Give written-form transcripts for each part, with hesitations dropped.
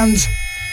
Sounds.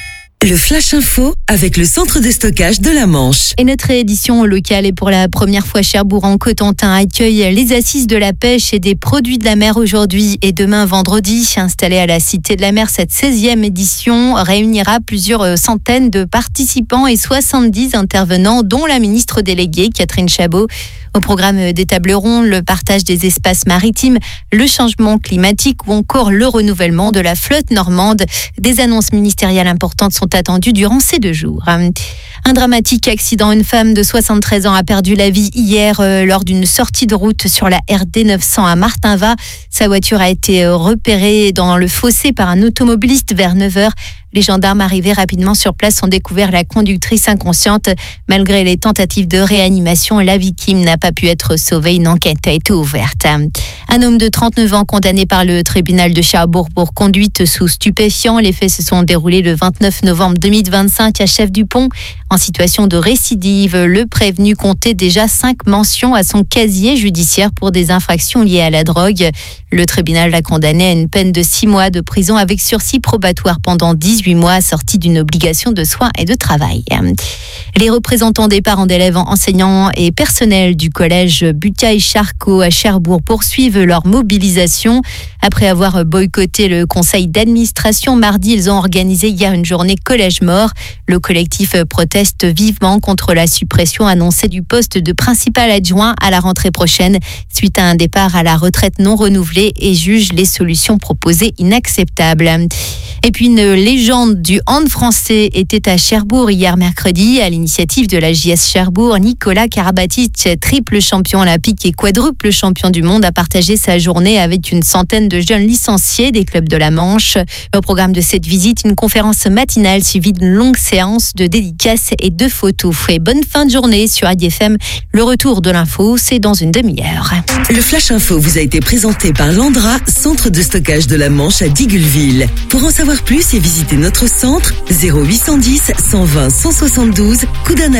Le Flash Info avec le centre de stockage de la Manche. Et notre édition locale est pour la première fois Cherbourg en Cotentin accueille les assises de la pêche et des produits de la mer aujourd'hui et demain vendredi. Installée à la Cité de la Mer, cette 16e édition réunira plusieurs centaines de participants et 70 intervenants, dont la ministre déléguée Catherine Chabot. Au programme des tables rondes, le partage des espaces maritimes, le changement climatique ou encore le renouvellement de la flotte normande. Des annonces ministérielles importantes sont attendues durant ces 2 jours. Un dramatique accident. Une femme de 73 ans a perdu la vie hier lors d'une sortie de route sur la RD 900 à Martinvat. Sa voiture a été repérée dans le fossé par un automobiliste vers 9h. Les gendarmes arrivés rapidement sur place ont découvert la conductrice inconsciente. Malgré les tentatives de réanimation, la victime n'a pas pu être sauvée. Une enquête a été ouverte. Un homme de 39 ans condamné par le tribunal de Cherbourg pour conduite sous stupéfiants. Les faits se sont déroulés le 29 novembre 2025 à Chef-du-Pont. En situation de récidive, le prévenu comptait déjà 5 mentions à son casier judiciaire pour des infractions liées à la drogue. Le tribunal l'a condamné à une peine de 6 mois de prison avec sursis probatoire pendant 18 mois, assorti d'une obligation de soins et de travail. Les représentants des parents d'élèves, enseignants et personnels du collège Bucaille-Charcot à Cherbourg poursuivent leur mobilisation. Après avoir boycotté le conseil d'administration, mardi, ils ont organisé hier une journée collège mort. Le collectif proteste vivement contre la suppression annoncée du poste de principal adjoint à la rentrée prochaine suite à un départ à la retraite non renouvelé et juge les solutions proposées inacceptables. Et puis une légende du hand français était à Cherbourg hier mercredi. À l'initiative de la JS Cherbourg, Nicolas Karabatic, triple champion olympique et quadruple champion du monde, a partagé sa journée avec une centaine de jeunes licenciés des clubs de la Manche. Au programme de cette visite, une conférence matinale suivie d'une longue séance de dédicaces et de photos. Et bonne fin de journée sur ADFM. Le retour de l'info, c'est dans une demi-heure. Le Flash Info vous a été présenté par Landra, centre de stockage de la Manche à Digulville. Pour en savoir plus et visiter notre centre, 0810 120 172, Coudana.